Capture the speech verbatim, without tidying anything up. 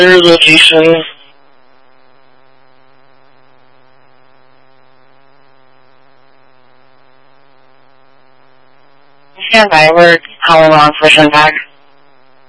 Your location. Stand by. We're calling law enforcement back.